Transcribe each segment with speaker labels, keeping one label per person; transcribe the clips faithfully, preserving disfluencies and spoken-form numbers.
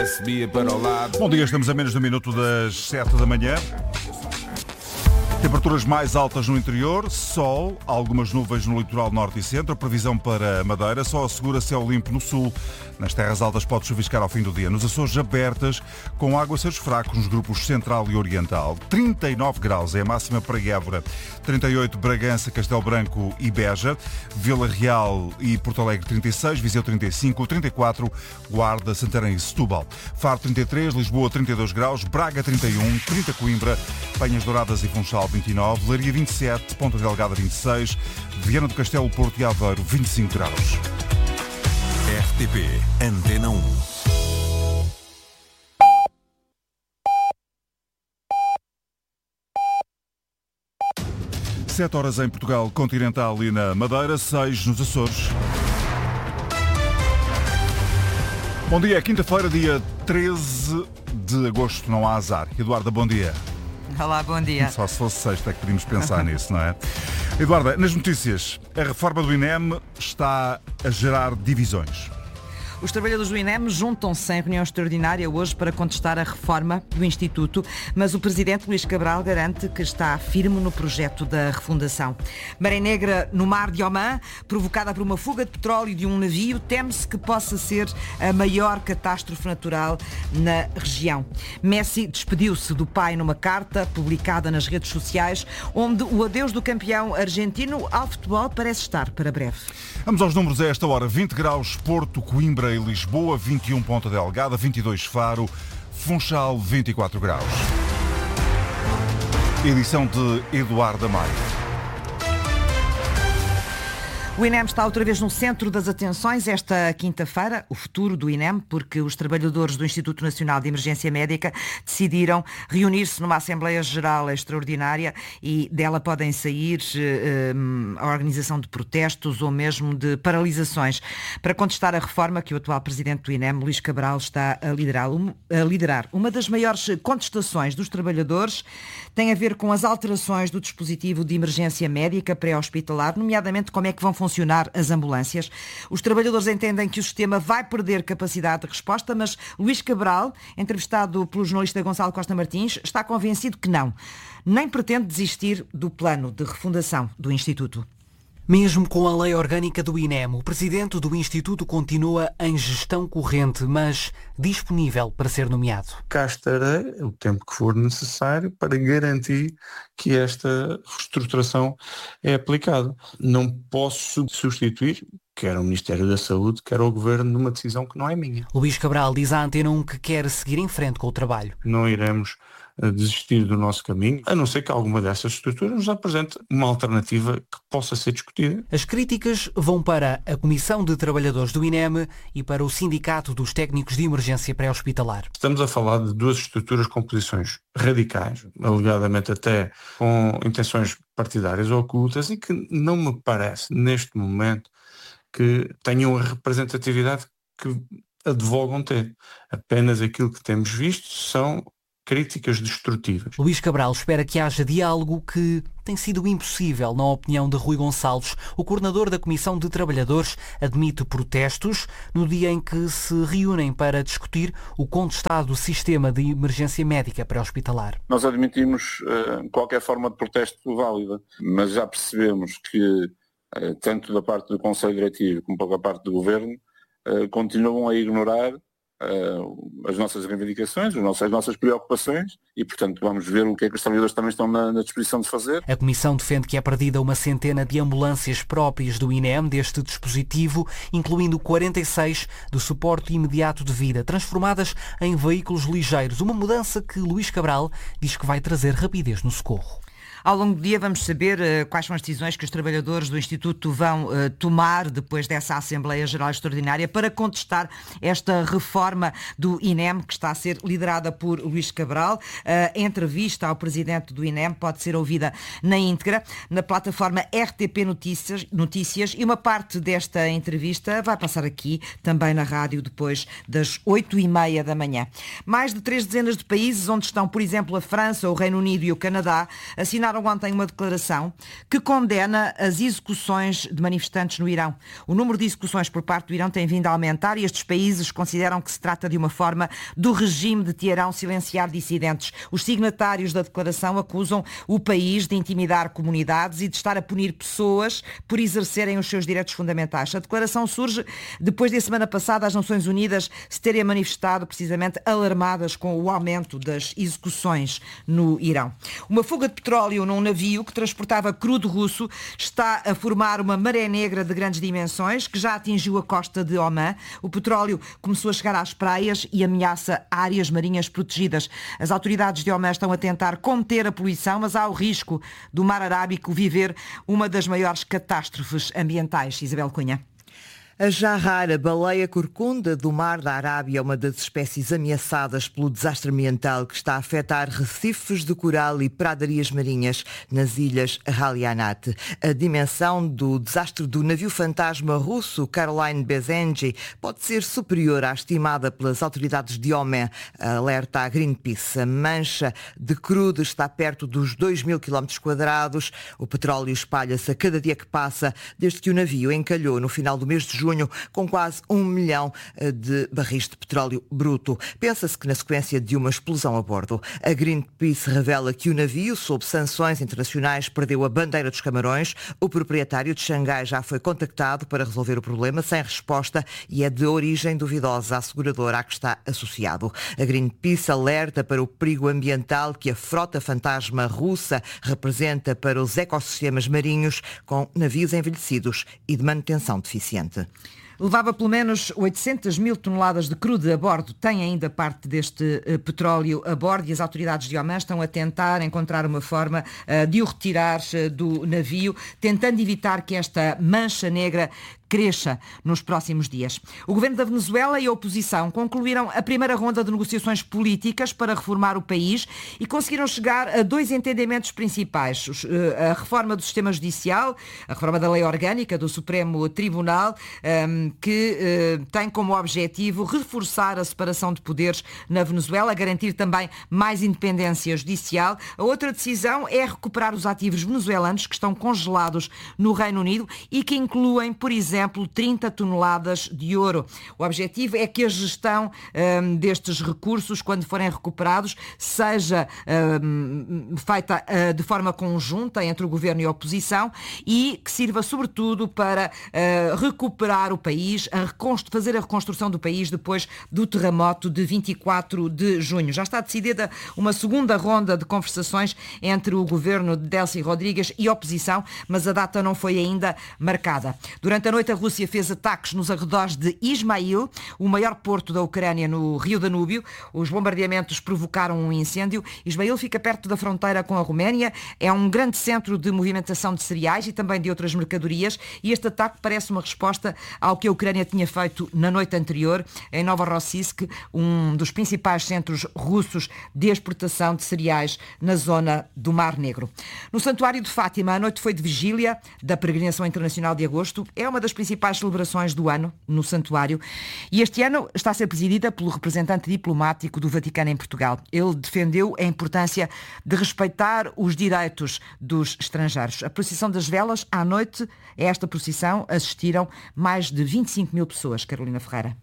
Speaker 1: subia para o lado.
Speaker 2: Bom dia, estamos a menos de um minuto das sete da manhã. Temperaturas mais altas no interior, sol, algumas nuvens no litoral norte e centro, previsão para Madeira, só assegura céu limpo no sul. Nas terras altas pode chuviscar ao fim do dia. Nos Açores abertas, com aguaceiros fracos nos grupos central e oriental. trinta e nove graus é a máxima para Évora, trinta e oito Bragança, Castelo Branco e Beja, Vila Real e Porto Alegre trinta e seis, Viseu trinta e cinco, trinta e quatro, Guarda, Santarém e Setúbal. Faro trinta e três, Lisboa trinta e dois graus, Braga trinta e um, trinta Coimbra, Penhas Douradas e Funchal vinte e nove, Leiria vinte e sete, Ponta Delgada vinte e seis, Viana do Castelo, Porto e Aveiro vinte e cinco graus.
Speaker 3: R T P Antena um.
Speaker 2: sete horas em Portugal continental e na Madeira, seis nos Açores. Bom dia, quinta-feira, dia treze de agosto, não há azar. Eduarda, bom dia.
Speaker 4: Olá, bom dia.
Speaker 2: Só se fosse sexta é que podíamos pensar nisso, não é? Eduarda, nas notícias, a reforma do INEM está a gerar divisões.
Speaker 4: Os trabalhadores do INEM juntam-se em reunião extraordinária hoje para contestar a reforma do Instituto, mas o presidente Luís Cabral garante que está firme no projeto da refundação. Maré negra no mar de Omã, provocada por uma fuga de petróleo de um navio, teme-se que possa ser a maior catástrofe natural na região. Messi despediu-se do pai numa carta publicada nas redes sociais, onde o adeus do campeão argentino ao futebol parece estar para breve.
Speaker 2: Vamos aos números a esta hora. vinte graus Porto, Coimbra e Lisboa, vinte e um Ponta Delgada, vinte e dois Faro, Funchal vinte e quatro graus. Edição de Eduardo Maia.
Speaker 4: O INEM está outra vez no centro das atenções esta quinta-feira, o futuro do INEM, porque os trabalhadores do Instituto Nacional de Emergência Médica decidiram reunir-se numa Assembleia Geral Extraordinária e dela podem sair eh, a organização de protestos ou mesmo de paralisações para contestar a reforma que o atual presidente do INEM, Luís Cabral, está a liderar. a liderar. Uma das maiores contestações dos trabalhadores tem a ver com as alterações do dispositivo de emergência médica pré-hospitalar, nomeadamente como é que vão funcionar as ambulâncias. Os trabalhadores entendem que o sistema vai perder capacidade de resposta, mas Luís Cabral, entrevistado pelo jornalista Gonçalo Costa Martins, está convencido que não. Nem pretende desistir do plano de refundação do Instituto.
Speaker 5: Mesmo com a lei orgânica do INEM, o presidente do Instituto continua em gestão corrente, mas disponível para ser nomeado.
Speaker 6: Cá estarei o tempo que for necessário para garantir que esta reestruturação é aplicada. Não posso substituir quer o Ministério da Saúde, quer o Governo, numa decisão que não é minha.
Speaker 5: Luís Cabral diz à Antena um que quer seguir em frente com o trabalho.
Speaker 6: Não iremos desistir do nosso caminho, a não ser que alguma dessas estruturas nos apresente uma alternativa que possa ser discutida.
Speaker 5: As críticas vão para a Comissão de Trabalhadores do INEM e para o Sindicato dos Técnicos de Emergência Pré-Hospitalar.
Speaker 6: Estamos a falar de duas estruturas com posições radicais, alegadamente até com intenções partidárias ou ocultas, e que não me parece, neste momento, que tenham a representatividade que advogam ter. Apenas aquilo que temos visto são críticas destrutivas.
Speaker 5: Luís Cabral espera que haja diálogo, que tem sido impossível, na opinião de Rui Gonçalves. O coordenador da Comissão de Trabalhadores admite protestos no dia em que se reúnem para discutir o contestado sistema de emergência médica pré-hospitalar.
Speaker 7: Nós admitimos uh, qualquer forma de protesto válida, mas já percebemos que uh, tanto da parte do Conselho Diretivo como pela parte do Governo uh, continuam a ignorar Uh, as nossas reivindicações, as nossas, as nossas preocupações e, portanto, vamos ver o que é que os trabalhadores também estão na, na disposição de fazer.
Speaker 5: A Comissão defende que é perdida uma centena de ambulâncias próprias do INEM deste dispositivo, incluindo quarenta e seis do suporte imediato de vida, transformadas em veículos ligeiros. Uma mudança que Luís Cabral diz que vai trazer rapidez no socorro.
Speaker 4: Ao longo do dia vamos saber uh, quais são as decisões que os trabalhadores do Instituto vão uh, tomar depois dessa Assembleia Geral Extraordinária para contestar esta reforma do INEM que está a ser liderada por Luís Cabral. Uh, a entrevista ao presidente do INEM pode ser ouvida na íntegra na plataforma R T P Notícias, Notícias e uma parte desta entrevista vai passar aqui também na rádio depois das oito e meia da manhã. Mais de três dezenas de países, onde estão, por exemplo, a França, o Reino Unido e o Canadá, assinaram assinaram ontem uma declaração que condena as execuções de manifestantes no Irão. O número de execuções por parte do Irão tem vindo a aumentar e estes países consideram que se trata de uma forma do regime de Teherão silenciar dissidentes. Os signatários da declaração acusam o país de intimidar comunidades e de estar a punir pessoas por exercerem os seus direitos fundamentais. A declaração surge depois de a semana passada as Nações Unidas se terem manifestado precisamente alarmadas com o aumento das execuções no Irão. Uma fuga de petróleo num navio que transportava crudo russo está a formar uma maré negra de grandes dimensões que já atingiu a costa de Omã. O petróleo começou a chegar às praias e ameaça áreas marinhas protegidas. As autoridades de Omã estão a tentar conter a poluição, mas há o risco do mar Arábico viver uma das maiores catástrofes ambientais. Isabel Cunha.
Speaker 1: A já rara baleia corcunda do Mar da Arábia é uma das espécies ameaçadas pelo desastre ambiental que está a afetar recifes de coral e pradarias marinhas nas ilhas Halianat. A dimensão do desastre do navio fantasma russo Caroline Bezenji pode ser superior à estimada pelas autoridades de Omã, alerta a Greenpeace. A mancha de crudo está perto dos dois mil quilómetros quadrados. O petróleo espalha-se a cada dia que passa, desde que o navio encalhou no final do mês de junho com quase um milhão de barris de petróleo bruto. Pensa-se que na sequência de uma explosão a bordo. A Greenpeace revela que o navio, sob sanções internacionais, perdeu a bandeira dos Camarões. O proprietário de Xangai já foi contactado para resolver o problema, sem resposta, e é de origem duvidosa a seguradora a que está associado. A Greenpeace alerta para o perigo ambiental que a frota fantasma russa representa para os ecossistemas marinhos, com navios envelhecidos e de manutenção deficiente.
Speaker 4: Levava pelo menos oitocentas mil toneladas de crudo a bordo. Tem ainda parte deste uh, petróleo a bordo e as autoridades de Omã estão a tentar encontrar uma forma uh, de o retirar uh, do navio, tentando evitar que esta mancha negra cresça nos próximos dias. O governo da Venezuela e a oposição concluíram a primeira ronda de negociações políticas para reformar o país e conseguiram chegar a dois entendimentos principais. A reforma do sistema judicial, a reforma da lei orgânica do Supremo Tribunal, que tem como objetivo reforçar a separação de poderes na Venezuela, garantir também mais independência judicial. A outra decisão é recuperar os ativos venezuelanos que estão congelados no Reino Unido e que incluem, por exemplo, trinta toneladas de ouro. O objetivo é que a gestão um, destes recursos, quando forem recuperados, seja um, feita uh, de forma conjunta entre o governo e a oposição e que sirva sobretudo para uh, recuperar o país, a fazer a reconstrução do país depois do terremoto de vinte e quatro de junho. Já está decidida uma segunda ronda de conversações entre o governo de Delcy Rodrigues e a oposição, mas a data não foi ainda marcada. Durante a noite a Rússia fez ataques nos arredores de Ismail, o maior porto da Ucrânia no Rio Danúbio. Os bombardeamentos provocaram um incêndio. Ismail fica perto da fronteira com a Roménia, é um grande centro de movimentação de cereais e também de outras mercadorias e este ataque parece uma resposta ao que a Ucrânia tinha feito na noite anterior em Novorossiysk, um dos principais centros russos de exportação de cereais na zona do Mar Negro. No Santuário de Fátima, a noite foi de vigília da Peregrinação Internacional de Agosto. É uma das principais celebrações do ano no santuário e este ano está a ser presidida pelo representante diplomático do Vaticano em Portugal. Ele defendeu a importância de respeitar os direitos dos estrangeiros. A procissão das velas, à noite, a esta procissão assistiram mais de vinte e cinco mil pessoas. Carolina Ferreira.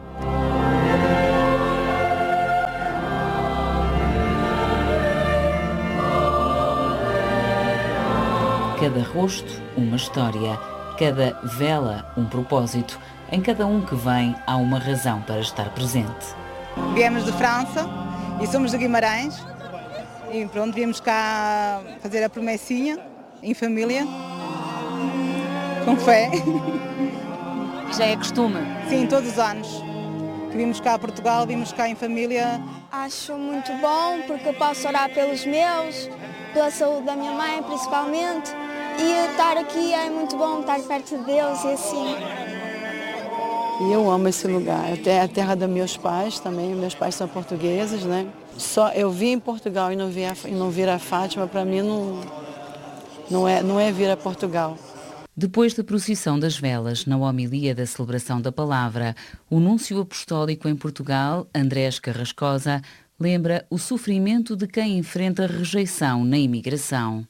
Speaker 8: Cada rosto, uma história. Cada vela, um propósito. Em cada um que vem, há uma razão para estar presente.
Speaker 9: Viemos de França e somos de Guimarães. E pronto, viemos cá fazer a promessinha, em família, com fé.
Speaker 8: Já é costume?
Speaker 9: Sim, todos os anos. Que vimos cá a Portugal, vimos cá em família.
Speaker 10: Acho muito bom porque eu posso orar pelos meus, pela saúde da minha mãe principalmente. E estar aqui é muito bom, estar perto de Deus e assim.
Speaker 11: E eu amo esse lugar. É a terra dos meus pais também, meus pais são portugueses, né? Só eu vim em Portugal e não, vi a, e não vir a Fátima, para mim não, não, é, não é vir a Portugal.
Speaker 8: Depois da procissão das velas, na homilia da celebração da palavra, o núncio apostólico em Portugal, Andrés Carrascosa, lembra o sofrimento de quem enfrenta rejeição na imigração.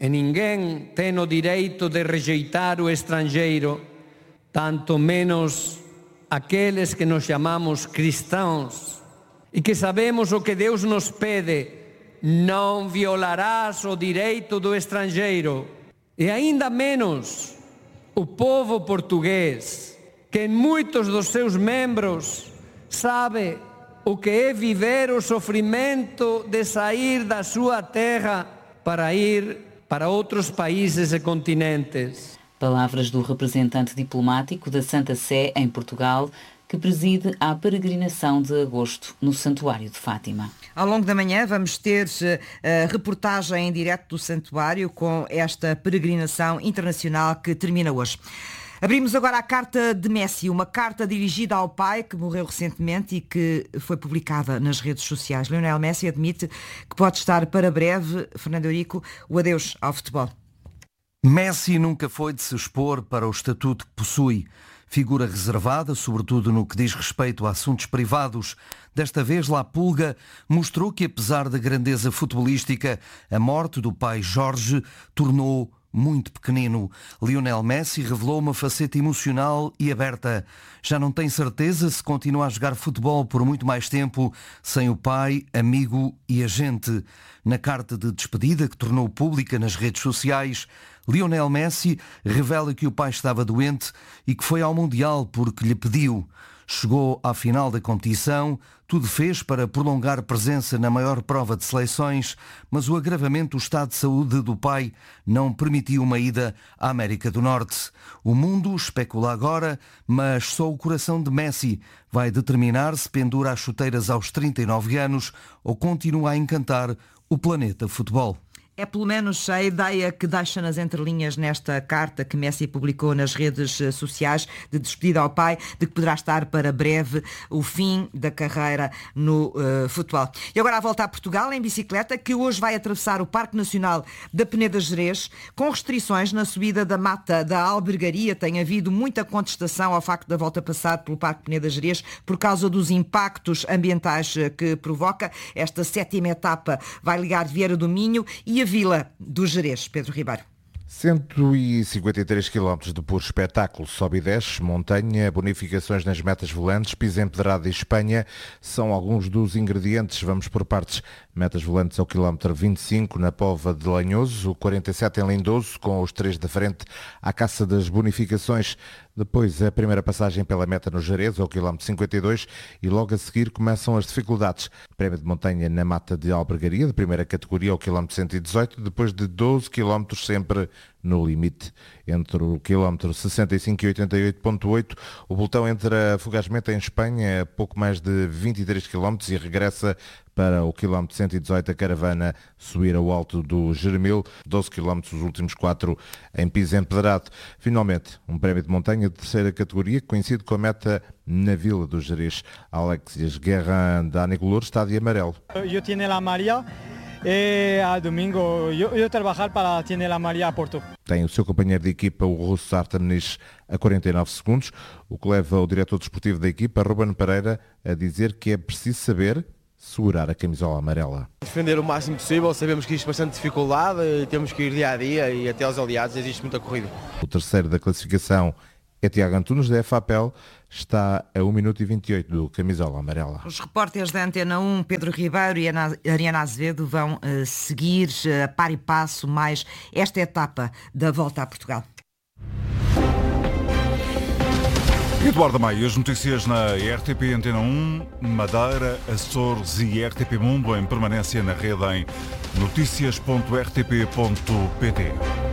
Speaker 12: e ninguém tem o direito de rejeitar o estrangeiro, tanto menos aqueles que nos chamamos cristãos e que sabemos o que Deus nos pede: não violarás o direito do estrangeiro. E ainda menos o povo português, que em muitos dos seus membros sabe o que é viver o sofrimento de sair da sua terra para ir para outros países e continentes.
Speaker 8: Palavras do representante diplomático da Santa Sé em Portugal, que preside a peregrinação de agosto no Santuário de Fátima.
Speaker 4: Ao longo da manhã vamos ter a reportagem em direto do Santuário com esta peregrinação internacional que termina hoje. Abrimos agora a carta de Messi, uma carta dirigida ao pai que morreu recentemente e que foi publicada nas redes sociais. Lionel Messi admite que pode estar para breve, Fernando Eurico, o adeus ao futebol.
Speaker 13: Messi nunca foi de se expor para o estatuto que possui. Figura reservada, sobretudo no que diz respeito a assuntos privados. Desta vez, La Pulga mostrou que, apesar da grandeza futebolística, a morte do pai Jorge tornou muito pequenino. Lionel Messi revelou uma faceta emocional e aberta. Já não tem certeza se continua a jogar futebol por muito mais tempo sem o pai, amigo e agente. Na carta de despedida que tornou pública nas redes sociais, Lionel Messi revela que o pai estava doente e que foi ao Mundial porque lhe pediu. Chegou à final da competição, tudo fez para prolongar presença na maior prova de seleções, mas o agravamento do estado de saúde do pai não permitiu uma ida à América do Norte. O mundo especula agora, mas só o coração de Messi vai determinar se pendura as chuteiras aos trinta e nove anos ou continua a encantar o planeta futebol.
Speaker 4: É pelo menos a ideia que deixa nas entrelinhas nesta carta que Messi publicou nas redes sociais de despedida ao pai, de que poderá estar para breve o fim da carreira no uh, futebol. E agora a volta a Portugal em bicicleta, que hoje vai atravessar o Parque Nacional da Peneda Gerês, com restrições na subida da mata da Albergaria. Tem havido muita contestação ao facto da volta passar pelo Parque Peneda Gerês por causa dos impactos ambientais que provoca. Esta sétima etapa vai ligar Vieira do Minho e a Vila do Gerês. Pedro Ribeiro.
Speaker 14: cento e cinquenta e três quilómetros de puro espetáculo, sobe e desce, montanha, bonificações nas metas volantes, piso empedrado e Espanha são alguns dos ingredientes. Vamos por partes. Metas volantes ao quilómetro vinte e cinco na Póvoa de Lanhoso, o quarenta e sete em Lindoso, com os três da frente à caça das bonificações. Depois a primeira passagem pela meta no Gerês, ao quilómetro cinquenta e dois, e logo a seguir começam as dificuldades. Prémio de montanha na mata de Albergaria, de primeira categoria, ao quilómetro cento e dezoito, depois de doze quilómetros sempre no limite. Entre o quilómetro sessenta e cinco e oitenta e oito ponto oito, o pelotão entra fugazmente em Espanha a pouco mais de vinte e três quilómetros e regressa para o quilómetro cento e dezoito a caravana subir ao alto do Jeremil, doze quilómetros os últimos quatro em piso empedrado. Finalmente, um prémio de montanha de terceira categoria, coincide com a meta na Vila do Gerês. Alexias Guerra da Anicolor está de amarelo.
Speaker 15: Eu tenho a Maria e a domingo eu, eu trabalhar para ter a Maria a Porto.
Speaker 14: Tem o seu companheiro de equipa, o russo Sarta Muniz, a quarenta e nove segundos, o que leva o diretor desportivo da equipa, Ruben Pereira, a dizer que é preciso saber segurar a camisola amarela.
Speaker 16: Defender o máximo possível, sabemos que existe bastante dificuldade, temos que ir dia a dia e até aos aliados existe muita corrida.
Speaker 14: O terceiro da classificação é Tiago Antunes, da F A P E L, está a um minuto e vinte e oito do camisola amarela.
Speaker 4: Os repórteres da Antena um, Pedro Ribeiro e Ariana Azevedo, vão uh, seguir uh, a par e passo mais esta etapa da volta a Portugal.
Speaker 2: Eduardo Maia, as notícias na R T P Antena um, Madeira, Açores e R T P Mundo em permanência na rede em notícias ponto r t p ponto p t.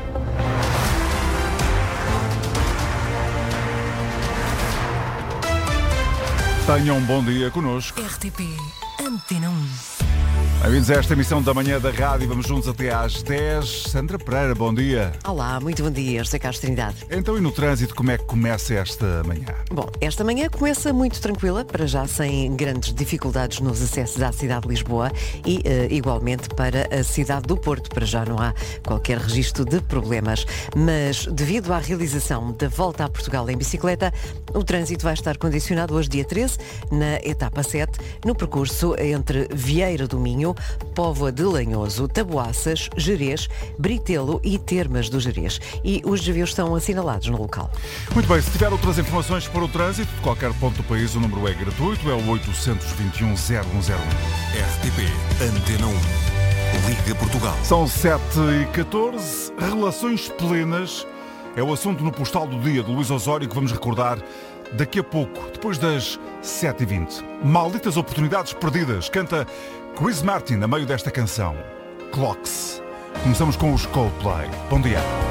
Speaker 2: Tenham um bom dia connosco.
Speaker 17: R T P Antena um.
Speaker 2: Bem-vindos a esta emissão da manhã da rádio. Vamos juntos até às dez. Sandra Pereira, bom dia.
Speaker 18: Olá, muito bom dia, José Carlos Trindade.
Speaker 2: Então, e no trânsito, como é que começa esta manhã?
Speaker 18: Bom, esta manhã começa muito tranquila, para já sem grandes dificuldades nos acessos à cidade de Lisboa e uh, igualmente para a cidade do Porto. Para já não há qualquer registro de problemas. Mas devido à realização da volta a Portugal em bicicleta, o trânsito vai estar condicionado hoje, dia treze, na etapa sete, no percurso entre Vieira do Minho Minho, Póvoa de Lanhoso, Taboaças, Gerês, Britelo e Termas do Gerês. E os desvios estão assinalados no local.
Speaker 2: Muito bem, se tiver outras informações para o trânsito, de qualquer ponto do país, o número é gratuito, é o oitocentos e vinte e um, zero um zero um.
Speaker 3: R T P Antena um. Liga Portugal.
Speaker 2: São sete e catorze. Relações plenas é o assunto no postal do dia de Luís Osório que vamos recordar daqui a pouco, depois das sete e vinte. Malditas oportunidades perdidas. Canta Chris Martin a meio desta canção. Clocks. Começamos com os Coldplay. Bom dia.